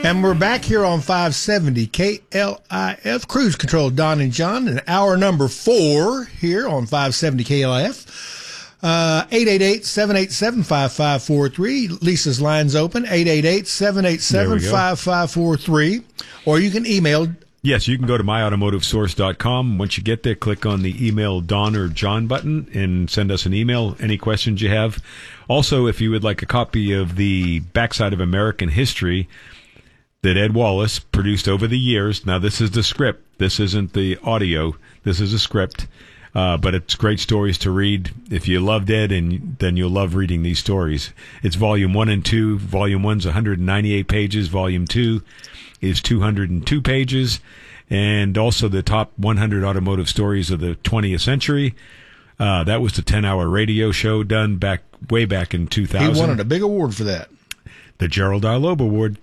And we're back here on 570 KLIF, Cruise Control, Don and John, and hour number 4 here on 570 KLIF. 888-787-5543. Lisa's line's open, 888-787-5543. Or you can email. Yes, you can go to myautomotivesource.com. Once you get there, click on the email Don or John button and send us an email, any questions you have. Also, if you would like a copy of the Backside of American History that Ed Wallace produced over the years. Now, this is the script. This isn't the audio. This is a script. But it's great stories to read. If you loved Ed, then you'll love reading these stories. It's Volume 1 and 2. Volume 1's 198 pages. Volume 2 is 202 pages. And also the top 100 automotive stories of the 20th century. That was the 10-hour radio show done way back in 2000. He wanted a big award for that. The Gerald R. Loeb Award.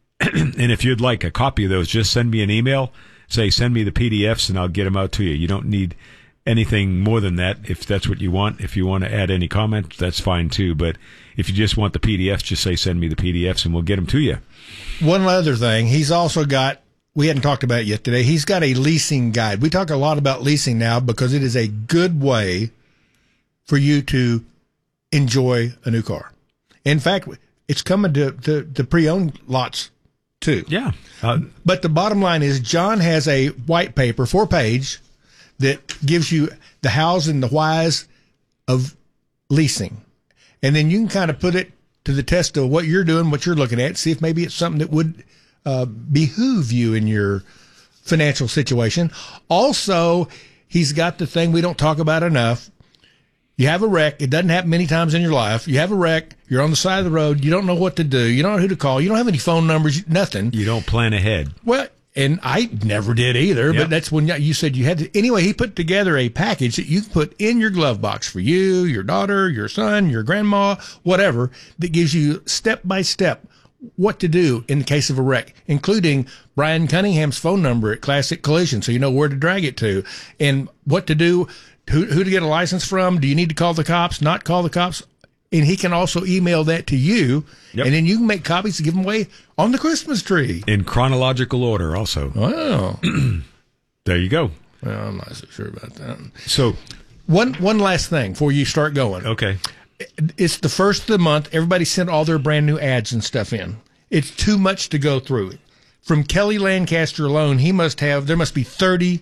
And if you'd like a copy of those, just send me an email. Say, send me the PDFs, and I'll get them out to you. You don't need anything more than that if that's what you want. If you want to add any comments, that's fine too. But if you just want the PDFs, just say, send me the PDFs, and we'll get them to you. One other thing, he's also got, we hadn't talked about it yet today, he's got a leasing guide. We talk a lot about leasing now because it is a good way for you to enjoy a new car. In fact, it's coming to pre-owned lots too. Yeah. But the bottom line is John has a white paper, 4-page, that gives you the hows and the whys of leasing. And then you can kind of put it to the test of what you're doing, what you're looking at, see if maybe it's something that would behoove you in your financial situation. Also, he's got the thing we don't talk about enough. You have a wreck. It doesn't happen many times in your life. You have a wreck. You're on the side of the road. You don't know what to do. You don't know who to call. You don't have any phone numbers, nothing. You don't plan ahead. Well, and I never did either, but that's when you said you had to. Anyway, he put together a package that you can put in your glove box for you, your daughter, your son, your grandma, whatever, that gives you step by step what to do in the case of a wreck, including Brian Cunningham's phone number at Classic Collision, so you know where to drag it to, and what to do, who to get a license from. Do you need to call the cops, not call the cops? And he can also email that to you, and then you can make copies to give them away on the Christmas tree. In chronological order, also. Wow. There you go. Well, I'm not so sure about that. So, one last thing before you start going. Okay. It's the first of the month. Everybody sent all their brand new ads and stuff in. It's too much to go through. From Kelly Lancaster alone, there must be 30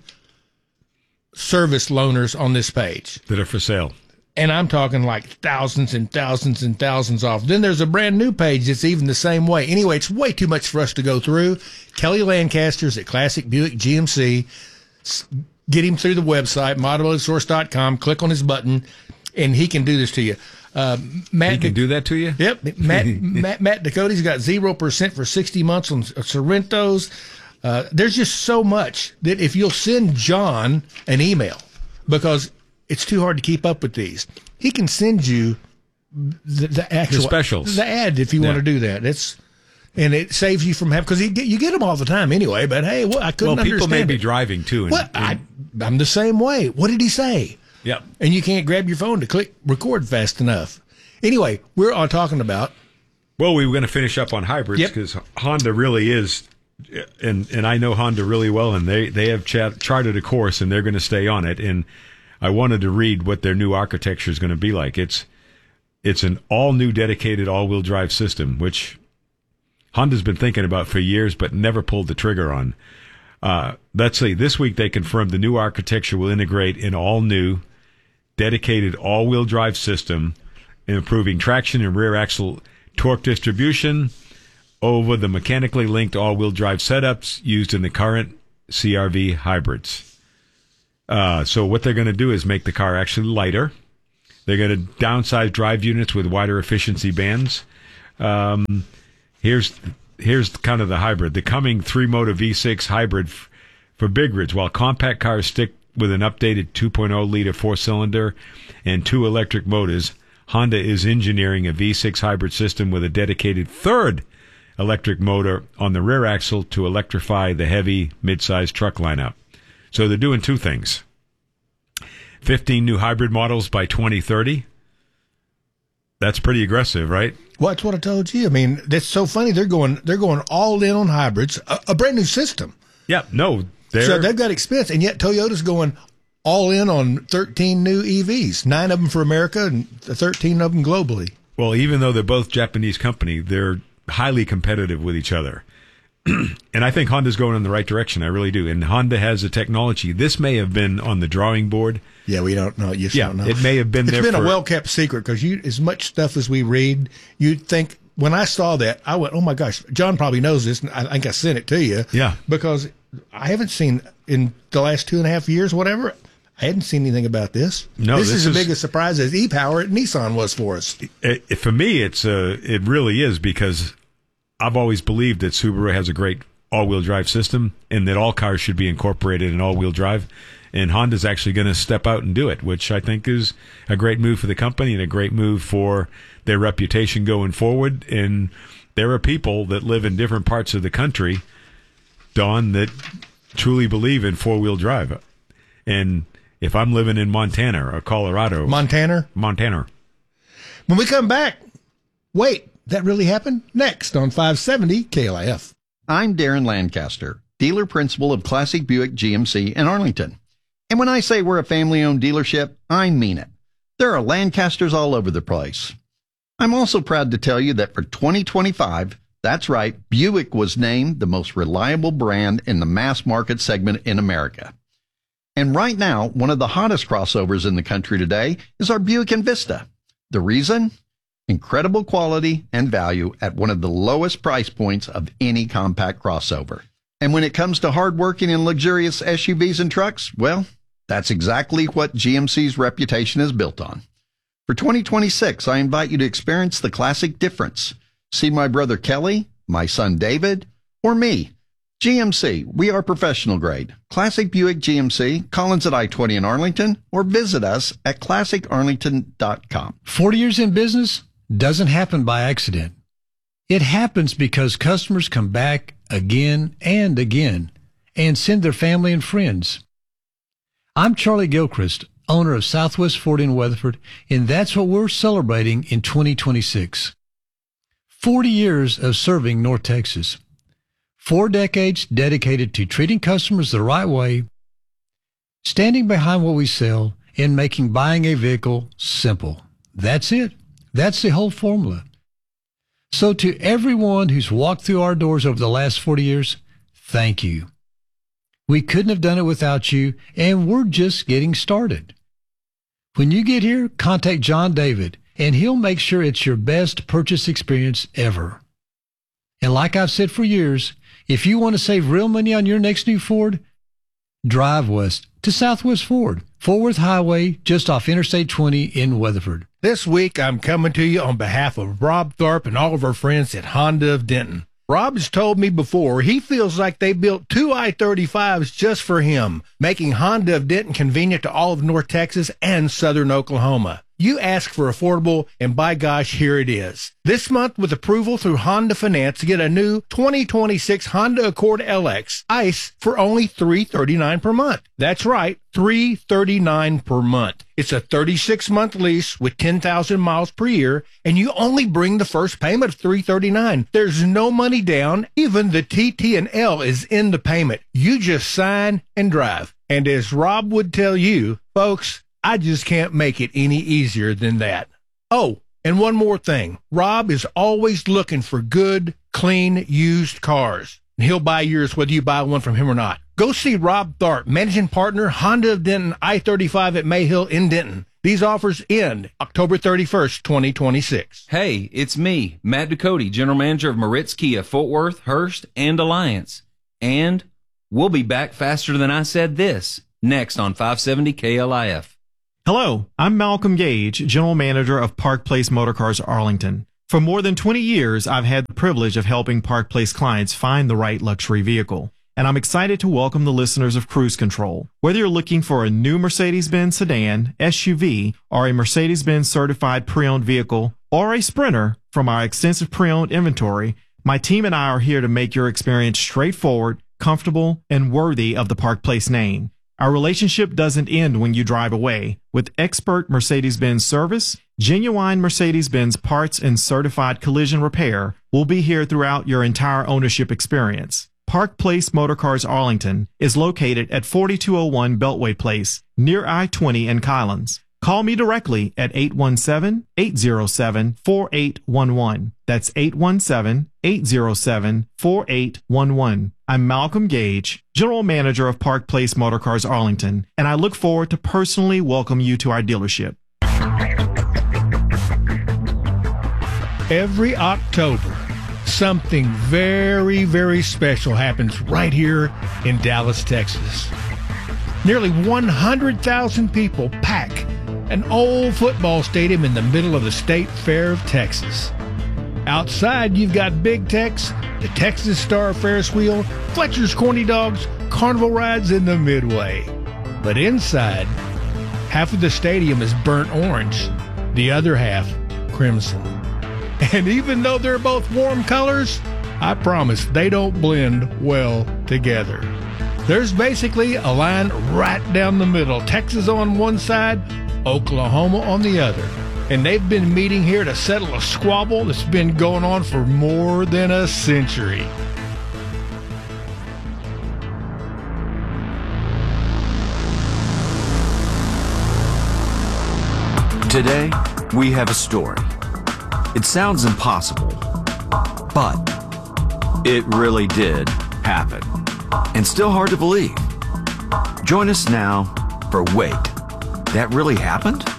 service loaners on this page. That are for sale. And I'm talking like thousands and thousands and thousands off. Then there's a brand new page that's even the same way. Anyway, it's way too much for us to go through. Kelly Lancaster's at Classic Buick GMC. Get him through the website, myautomotivesource.com. Click on his button, and he can do this to you. Matt, he can do that to you? Yep. Matt Dakota's got 0% for 60 months on Sorrentos. There's just so much that if you'll send John an email, because it's too hard to keep up with these, he can send you the actual specials, the ad if you want to do that. And it saves you from having, because you get them all the time anyway. But hey, I couldn't understand. Well, people may be driving too. I'm the same way. What did he say? Yep. And you can't grab your phone to click record fast enough. Anyway, we're all talking about. Well, we were going to finish up on hybrids because Honda really is, and I know Honda really well, and they have charted a course, and they're going to stay on it. And I wanted to read what their new architecture is going to be like. It's an all-new dedicated all-wheel drive system, which Honda's been thinking about for years but never pulled the trigger on. Let's see, this week they confirmed the new architecture will integrate an all-new dedicated all-wheel drive system, improving traction and rear axle torque distribution over the mechanically linked all-wheel drive setups used in the current CR-V hybrids. So what they're going to do is make the car actually lighter. They're going to downsize drive units with wider efficiency bands. Here's kind of the hybrid. The coming 3-motor V6 hybrid for big rigs, while compact cars stick with an updated 2.0-liter 4-cylinder and 2 electric motors, Honda is engineering a V6 hybrid system with a dedicated 3rd electric motor on the rear axle to electrify the heavy mid-size truck lineup. So they're doing 2 things. 15 new hybrid models by 2030. That's pretty aggressive, right? Well, that's what I told you. I mean, that's so funny. They're going all in on hybrids, a brand new system. Yeah, no. So they've got expense, and yet Toyota's going all in on 13 new EVs, 9 of them for America and 13 of them globally. Well, even though they're both Japanese company, they're highly competitive with each other. And I think Honda's going in the right direction. I really do. And Honda has a technology. This may have been on the drawing board. Yeah, we don't know. You don't know. It may have been there. It's been a well-kept secret because as much stuff as we read, you'd think, when I saw that, I went, oh my gosh, John probably knows this, and I think I sent it to you. Yeah. Because I haven't seen, in the last 2.5 years, whatever, I hadn't seen anything about this. No, this is as big a surprise as e-Power at Nissan was for us. For me, it really is, because I've always believed that Subaru has a great all-wheel drive system and that all cars should be incorporated in all-wheel drive. And Honda's actually going to step out and do it, which I think is a great move for the company and a great move for their reputation going forward. And there are people that live in different parts of the country, Don, that truly believe in four-wheel drive. And if I'm living in Montana or Colorado... Montana. When we come back, wait, that really happened? Next on 570 KLIF. I'm Darren Lancaster, dealer principal of Classic Buick GMC in Arlington. And when I say we're a family-owned dealership, I mean it. There are Lancasters all over the place. I'm also proud to tell you that for 2025, that's right, Buick was named the most reliable brand in the mass market segment in America. And right now, one of the hottest crossovers in the country today is our Buick Envista. The reason? Incredible quality and value at one of the lowest price points of any compact crossover. And when it comes to hardworking and luxurious SUVs and trucks, well, that's exactly what GMC's reputation is built on. For 2026, I invite you to experience the classic difference. See my brother Kelly, my son David, or me. GMC, we are professional grade. Classic Buick GMC, Collins at I-20 in Arlington, or visit us at classicarlington.com. 40 years in business doesn't happen by accident. It happens because customers come back again and again and send their family and friends. I'm Charlie Gilchrist, owner of Southwest Ford in Weatherford, and that's what we're celebrating in 2026. 40 years of serving North Texas. 4 decades dedicated to treating customers the right way, standing behind what we sell, and making buying a vehicle simple. That's it. That's the whole formula. So to everyone who's walked through our doors over the last 40 years, thank you. We couldn't have done it without you, and we're just getting started. When you get here, contact John David, and he'll make sure it's your best purchase experience ever. And like I've said for years, if you want to save real money on your next new Ford, drive west to Southwest Ford, Fort Worth Highway, just off Interstate 20 in Weatherford. This week, I'm coming to you on behalf of Rob Tharp and all of our friends at Honda of Denton. Rob has told me before he feels like they built 2 I-35s just for him, making Honda of Denton convenient to all of North Texas and southern Oklahoma. You ask for affordable, and by gosh, here it is. This month, with approval through Honda Finance, get a new 2026 Honda Accord LX ICE for only $339 per month. That's right, $339 per month. It's a 36-month lease with 10,000 miles per year, and you only bring the first payment of $339. There's no money down. Even the TT&L is in the payment. You just sign and drive. And as Rob would tell you, folks, I just can't make it any easier than that. Oh, and one more thing. Rob is always looking for good, clean, used cars. And he'll buy yours whether you buy one from him or not. Go see Rob Tharp, managing partner, Honda of Denton, I-35 at Mayhill in Denton. These offers end October 31st, 2026. Hey, it's me, Matt Ducote, General Manager of Moritz Kia, Fort Worth, Hurst, and Alliance. And we'll be back faster than I said this, next on 570 KLIF. Hello, I'm Malcolm Gage, General Manager of Park Place Motorcars Arlington. For more than 20 years, I've had the privilege of helping Park Place clients find the right luxury vehicle. And I'm excited to welcome the listeners of Cruise Control. Whether you're looking for a new Mercedes-Benz sedan, SUV, or a Mercedes-Benz certified pre-owned vehicle, or a Sprinter from our extensive pre-owned inventory, my team and I are here to make your experience straightforward, comfortable, and worthy of the Park Place name. Our relationship doesn't end when you drive away. With expert Mercedes-Benz service, genuine Mercedes-Benz parts, and certified collision repair, we'll be here throughout your entire ownership experience. Park Place Motorcars Arlington is located at 4201 Beltway Place, near I-20 in Collins. Call me directly at 817-807-4811. That's 817-807-4811. I'm Malcolm Gage, General Manager of Park Place Motorcars Arlington, and I look forward to personally welcome you to our dealership. Every October, something very, very special happens right here in Dallas, Texas. Nearly 100,000 people pack an old football stadium in the middle of the State Fair of Texas. Outside, you've got Big Tex, the Texas Star Ferris Wheel, Fletcher's Corny Dogs, carnival rides in the Midway. But inside, half of the stadium is burnt orange, the other half crimson. And even though they're both warm colors, I promise they don't blend well together. There's basically a line right down the middle, Texas on one side, Oklahoma on the other. And they've been meeting here to settle a squabble that's been going on for more than a century. Today, we have a story. It sounds impossible, but it really did happen. And still hard to believe. Join us now for Wait, That Really Happened?